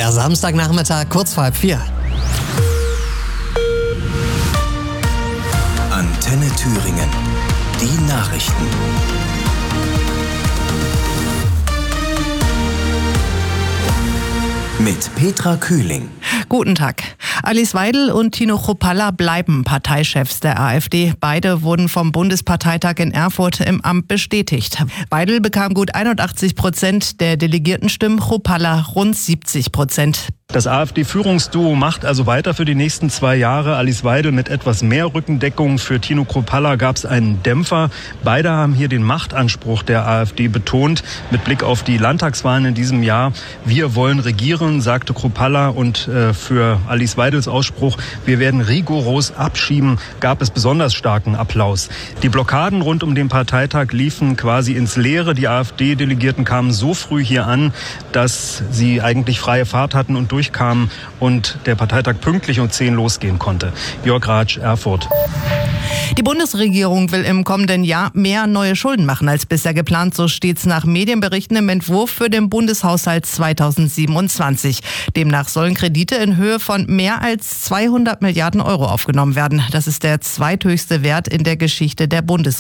Der Samstagnachmittag, kurz vor 3:30. Antenne Thüringen. Die Nachrichten. Mit Petra Kühling. Guten Tag. Alice Weidel und Tino Kruppalla bleiben Parteichefs der AfD. Beide wurden vom Bundesparteitag in Erfurt im Amt bestätigt. Weidel bekam gut 81% der Delegiertenstimmen, Kruppalla rund 70%. Das AfD-Führungsduo macht also weiter für die nächsten 2 Jahre. Alice Weidel mit etwas mehr Rückendeckung. Für Tino Kruppalla gab es einen Dämpfer. Beide haben hier den Machtanspruch der AfD betont. Mit Blick auf die Landtagswahlen in diesem Jahr. Wir wollen regieren, sagte Kruppalla. Und für Alice Weidels Ausspruch, wir werden rigoros abschieben, gab es besonders starken Applaus. Die Blockaden rund um den Parteitag liefen quasi ins Leere. Die AfD-Delegierten kamen so früh hier an, dass sie eigentlich freie Fahrt hatten und durchkamen und der Parteitag pünktlich um 10 losgehen konnte. Jörg Ratsch, Erfurt. Die Bundesregierung will im kommenden Jahr mehr neue Schulden machen als bisher geplant. So steht's nach Medienberichten im Entwurf für den Bundeshaushalt 2027. Demnach sollen Kredite in Höhe von mehr als 200 Milliarden Euro aufgenommen werden. Das ist der zweithöchste Wert in der Geschichte der Bundesregierung.